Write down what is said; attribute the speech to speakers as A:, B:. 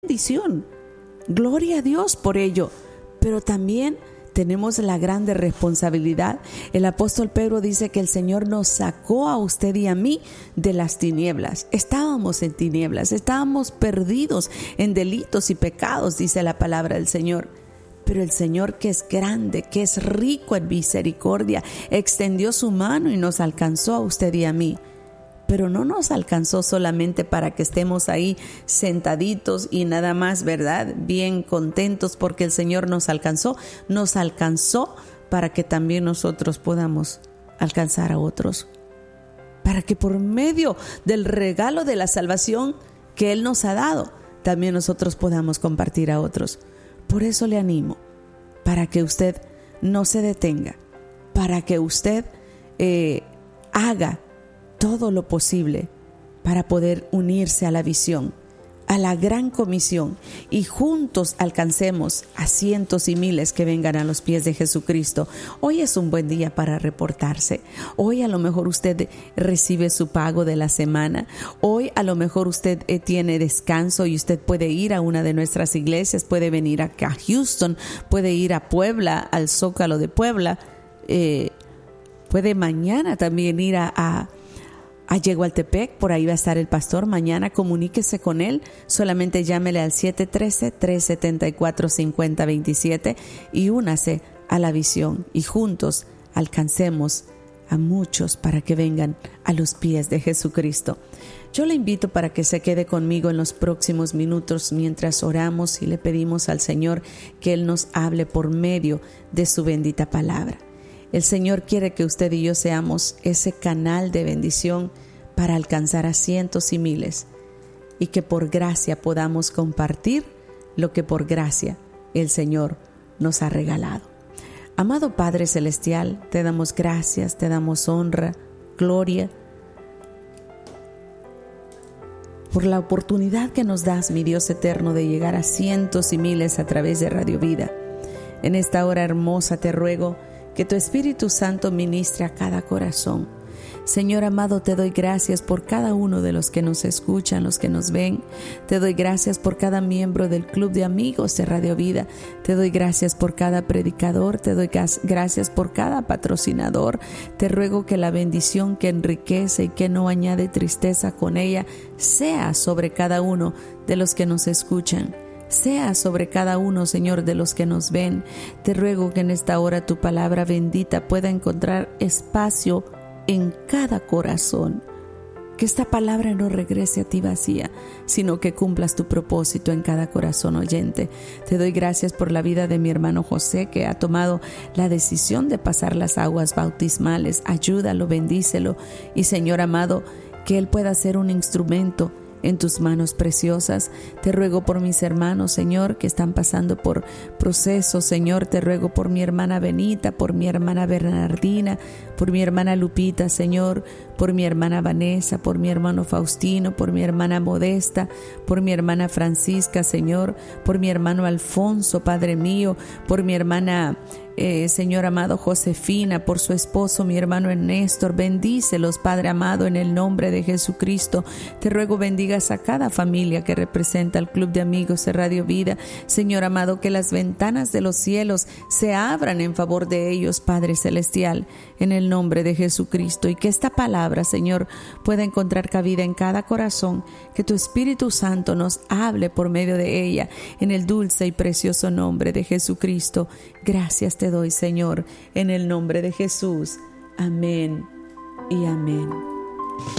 A: bendición. Gloria a Dios por ello. Pero también tenemos la grande responsabilidad. El apóstol Pedro dice que el Señor nos sacó a usted y a mí de las tinieblas. Estábamos en tinieblas, estábamos perdidos en delitos y pecados, dice la palabra del Señor. Pero el Señor, que es grande, que es rico en misericordia, extendió su mano y nos alcanzó a usted y a mí. Pero no nos alcanzó solamente para que estemos ahí sentaditos y nada más, ¿verdad? Bien contentos porque el Señor nos alcanzó para que también nosotros podamos alcanzar a otros. Para que por medio del regalo de la salvación que Él nos ha dado, también nosotros podamos compartir a otros. Por eso le animo, para que usted no se detenga, para que usted haga todo lo posible para poder unirse a la visión, a la gran comisión, y juntos alcancemos a cientos y miles que vengan a los pies de Jesucristo. Hoy es un buen día para reportarse. Hoy a lo mejor usted recibe su pago de la semana. Hoy a lo mejor usted tiene descanso y usted puede ir a una de nuestras iglesias, puede venir acá a Houston, puede ir a Puebla, al Zócalo de Puebla, puede mañana también ir a Yegualtepec, por ahí va a estar el pastor. Mañana comuníquese con él, solamente llámele al 713-374-5027 y únase a la visión y juntos alcancemos a muchos para que vengan a los pies de Jesucristo. Yo le invito para que se quede conmigo en los próximos minutos mientras oramos y le pedimos al Señor que Él nos hable por medio de su bendita palabra. El Señor quiere que usted y yo seamos ese canal de bendición para alcanzar a cientos y miles, y que por gracia podamos compartir lo que por gracia el Señor nos ha regalado. Amado Padre Celestial, te damos gracias, te damos honra, gloria, por la oportunidad que nos das, mi Dios eterno, de llegar a cientos y miles a través de Radio Vida. En esta hora hermosa te ruego que tu Espíritu Santo ministre a cada corazón. Señor amado, te doy gracias por cada uno de los que nos escuchan, los que nos ven. Te doy gracias por cada miembro del Club de Amigos de Radio Vida. Te doy gracias por cada predicador. Te doy gracias por cada patrocinador. Te ruego que la bendición que enriquece y que no añade tristeza con ella sea sobre cada uno de los que nos escuchan. Sea sobre cada uno, Señor, de los que nos ven. Te ruego que en esta hora tu palabra bendita pueda encontrar espacio en cada corazón. Que esta palabra no regrese a ti vacía, sino que cumplas tu propósito en cada corazón oyente. Te doy gracias por la vida de mi hermano José, que ha tomado la decisión de pasar las aguas bautismales. Ayúdalo, bendícelo, y Señor amado, que él pueda ser un instrumento en tus manos preciosas. Te ruego por mis hermanos, Señor, que están pasando por procesos, Señor. Te ruego por mi hermana Benita, por mi hermana Bernardina, por mi hermana Lupita, Señor, por mi hermana Vanessa, por mi hermano Faustino, por mi hermana Modesta, por mi hermana Francisca, Señor, por mi hermano Alfonso, Padre mío, por mi hermana Señor amado Josefina, por su esposo, mi hermano Néstor. Bendícelos, Padre amado, en el nombre de Jesucristo. Te ruego bendigas a cada familia que representa al Club de Amigos de Radio Vida. Señor amado, que las ventanas de los cielos se abran en favor de ellos, Padre Celestial, en el nombre de Jesucristo, y que esta palabra, Señor, pueda encontrar cabida en cada corazón, que tu Espíritu Santo nos hable por medio de ella, en el dulce y precioso nombre de Jesucristo. Gracias te doy, Señor, en el nombre de Jesús. Amén y amén.